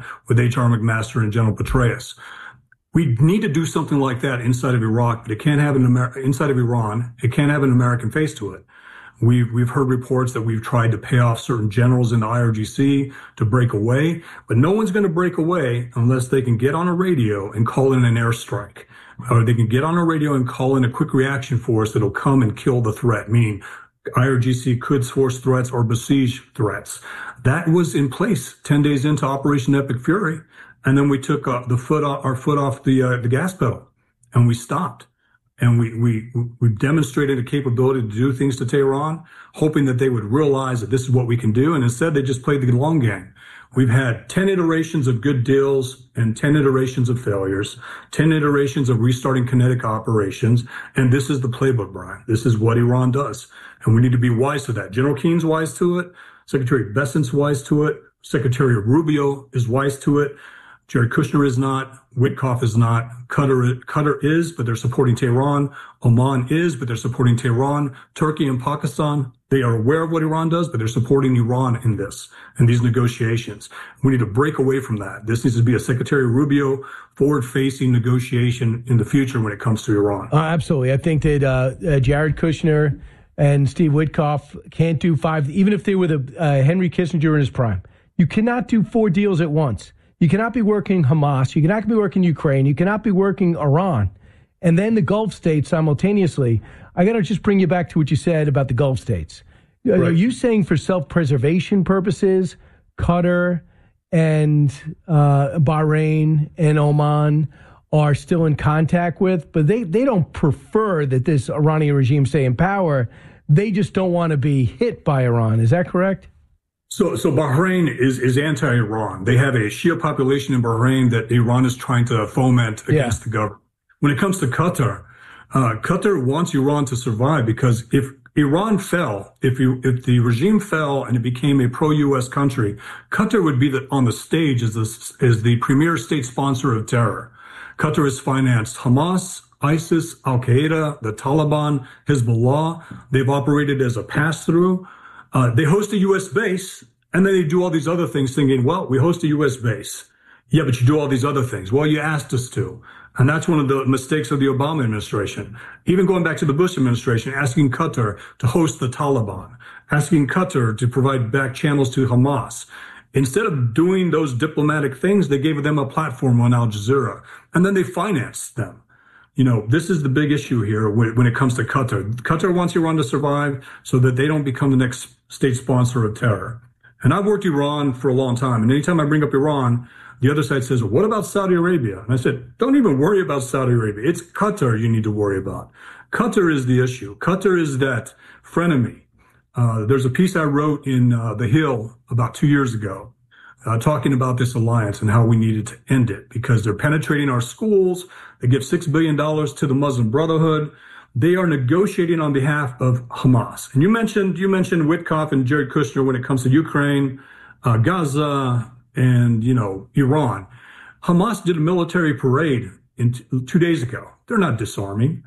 with H.R. McMaster and General Petraeus. We need to do something like that inside of Iraq, but it can't have inside of Iran. It can't have an American face to it. We've heard reports that we've tried to pay off certain generals in the IRGC to break away, but no one's going to break away unless they can get on a radio and call in an airstrike, or they can get on a radio and call in a quick reaction force that'll come and kill the threat, meaning IRGC Quds Force threats or besiege threats. That was in place 10 days into Operation Epic Fury, and then we took our foot off the gas pedal, and we stopped. And we demonstrated a capability to do things to Tehran, hoping that they would realize that this is what we can do. And instead, they just played the long game. We've had 10 iterations of good deals and 10 iterations of failures, 10 iterations of restarting kinetic operations. And this is the playbook, Brian. This is what Iran does. And we need to be wise to that. General Keene's wise to it. Secretary Bessent's wise to it. Secretary Rubio is wise to it. Jared Kushner is not. Witkoff is not. Qatar is, but they're supporting Tehran. Oman is, but they're supporting Tehran. Turkey and Pakistan, they are aware of what Iran does, but they're supporting Iran in these negotiations. We need to break away from that. This needs to be a Secretary Rubio forward-facing negotiation in the future when it comes to Iran. Absolutely. I think that Jared Kushner and Steve Witkoff can't do 5, even if they were the Henry Kissinger in his prime. You cannot do 4 deals at once. You cannot be working Hamas. You cannot be working Ukraine. You cannot be working Iran. And then the Gulf states simultaneously. I got to just bring you back to what you said about the Gulf states. Right. Are you saying for self-preservation purposes, Qatar and Bahrain and Oman are still in contact with, but they don't prefer that this Iranian regime stay in power. They just don't want to be hit by Iran. Is that correct? So Bahrain is anti-Iran. They have a Shia population in Bahrain that Iran is trying to foment against the government. When it comes to Qatar, Qatar wants Iran to survive because if Iran fell, if the regime fell and it became a pro-U.S. country, Qatar would be on the stage as the premier state sponsor of terror. Qatar has financed Hamas, ISIS, Al-Qaeda, the Taliban, Hezbollah. They've operated as a pass-through. They host a U.S. base, and then they do all these other things thinking, well, we host a U.S. base. Yeah, but you do all these other things. Well, you asked us to. And that's one of the mistakes of the Obama administration. Even going back to the Bush administration, asking Qatar to host the Taliban, asking Qatar to provide back channels to Hamas. Instead of doing those diplomatic things, they gave them a platform on Al Jazeera, and then they financed them. You know, this is the big issue here when it comes to Qatar. Qatar wants Iran to survive so that they don't become the next state sponsor of terror. And I've worked Iran for a long time. And anytime I bring up Iran, the other side says, well, what about Saudi Arabia? And I said, don't even worry about Saudi Arabia. It's Qatar you need to worry about. Qatar is the issue. Qatar is that frenemy. There's a piece I wrote in The Hill about 2 years ago talking about this alliance and how we needed to end it because they're penetrating our schools. They give $6 billion to the Muslim Brotherhood. They are negotiating on behalf of Hamas. And you mentioned Witkoff and Jared Kushner when it comes to Ukraine, Gaza, and, Iran. Hamas did a military parade 2 days ago. They're not disarming.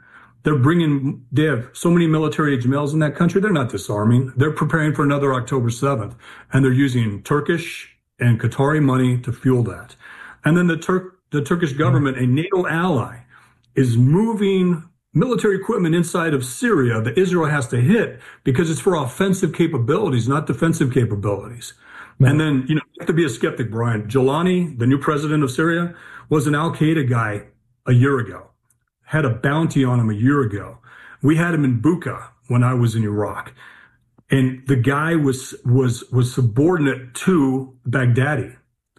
They have so many military age males in that country. They're not disarming. They're preparing for another October 7th. And they're using Turkish and Qatari money to fuel that. And then the Turkish government, a NATO ally, is moving military equipment inside of Syria that Israel has to hit because it's for offensive capabilities, not defensive capabilities. Right. And then, you have to be a skeptic, Brian. Jolani, the new president of Syria, was an Al-Qaeda guy a year ago, had a bounty on him a year ago. We had him in Buqa when I was in Iraq. And the guy was subordinate to Baghdadi,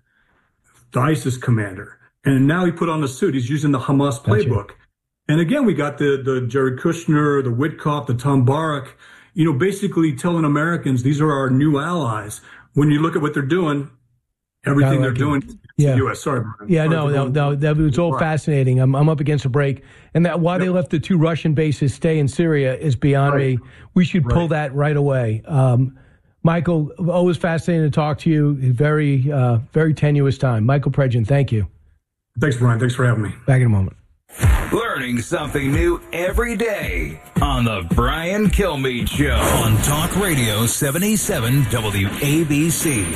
the ISIS commander. And now he put on a suit. He's using the Hamas playbook. Gotcha. And again, we got the Jared Kushner, the Witkoff, the Tom Barak, basically telling Americans these are our new allies. When you look at what they're doing, everything they're doing is the U.S. Sorry, Brian. Yeah, no, that was all fascinating. I'm up against a break. And that why they left the 2 Russian bases stay in Syria is beyond me. We should pull that right away. Michael, always fascinating to talk to you. Very, very tenuous time. Michael Pregin, thank you. Thanks, Brian. Thanks for having me. Back in a moment. Learning something new every day on the Brian Kilmeade Show on Talk Radio 77 WABC.